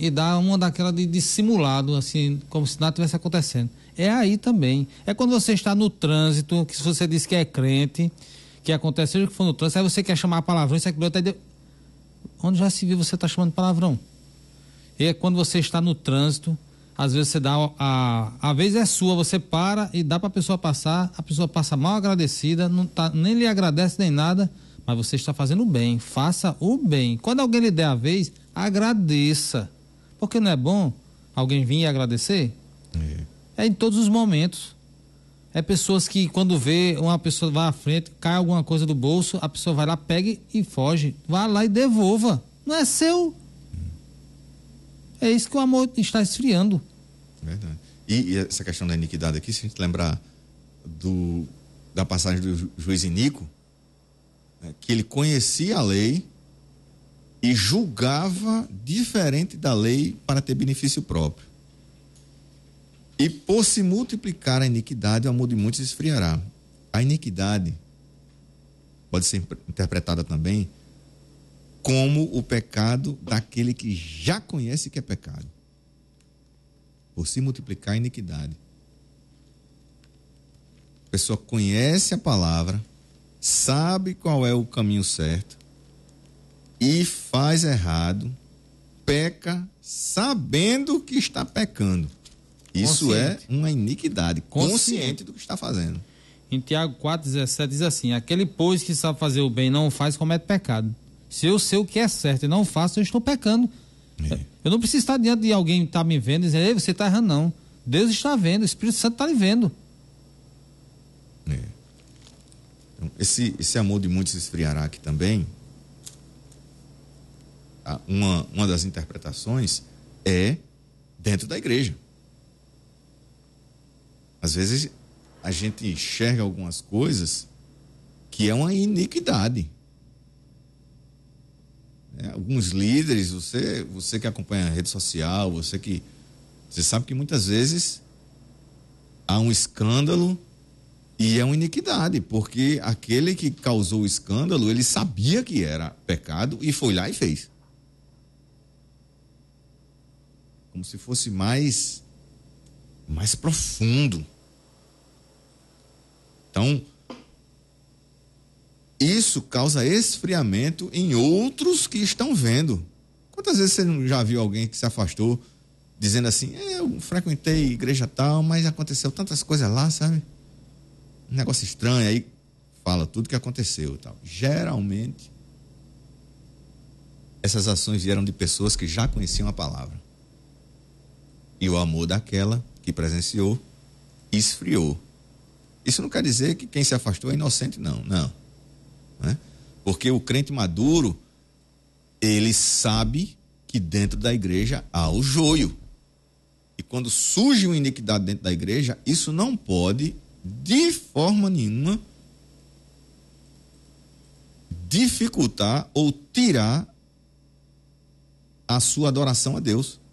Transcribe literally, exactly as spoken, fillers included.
e dá uma daquela de dissimulado, assim, como se nada tivesse acontecendo. É aí também. É quando você está no trânsito, que se você diz que é crente, que acontece, seja o que for no trânsito, aí você quer chamar palavrão, isso aqui, outro, aí de... onde já se viu você está chamando palavrão? E é quando você está no trânsito, às vezes você dá, a, a vez é sua, você para e dá para a pessoa passar, a pessoa passa mal agradecida, não tá, nem lhe agradece nem nada, mas você está fazendo o bem, faça o bem. Quando alguém lhe der a vez, agradeça. Porque não é bom alguém vir e agradecer? É, é em todos os momentos. É pessoas que quando vê uma pessoa vai à frente, cai alguma coisa do bolso, a pessoa vai lá, pega e foge. Vá lá e devolva. Não é seu. É isso que o amor está esfriando. Verdade. E, e essa questão da iniquidade aqui, se a gente lembrar do, da passagem do juiz Inico, né, que ele conhecia a lei e julgava diferente da lei para ter benefício próprio. E por se multiplicar a iniquidade, o amor de muitos esfriará. A iniquidade pode ser interpretada também como o pecado daquele que já conhece que é pecado. Por se multiplicar a iniquidade. A pessoa conhece a palavra, sabe qual é o caminho certo e faz errado, peca sabendo que está pecando. Isso consciente. É uma iniquidade, consciente. consciente do que está fazendo. Em Tiago quatro, dezessete diz assim: aquele pois que sabe fazer o bem não faz, comete pecado. Se eu sei o que é certo e não faço, eu estou pecando. É. Eu não preciso estar diante de alguém que está me vendo e dizer, ei, você está errando, não. Deus está vendo, o Espírito Santo está lhe vendo. É. Então, esse, esse amor de muitos esfriará aqui também. Uma, uma das interpretações é dentro da igreja. Às vezes a gente enxerga algumas coisas que é uma iniquidade. É, alguns líderes, você, você que acompanha a rede social, você que você sabe que muitas vezes há um escândalo e é uma iniquidade, porque aquele que causou o escândalo, ele sabia que era pecado e foi lá e fez. Como se fosse mais mais profundo. Então, isso causa esfriamento em outros que estão vendo. Quantas vezes você já viu alguém que se afastou dizendo assim, é, eu frequentei igreja tal, mas aconteceu tantas coisas lá, sabe? Um negócio estranho, aí fala tudo que aconteceu e tal. Geralmente, essas ações vieram de pessoas que já conheciam a palavra. E o amor daquela que presenciou esfriou. Isso não quer dizer que quem se afastou é inocente, não, não. Né? Porque o crente maduro, ele sabe que dentro da igreja há o joio. E quando surge uma iniquidade dentro da igreja, isso não pode, de forma nenhuma, dificultar ou tirar a sua adoração a Deus.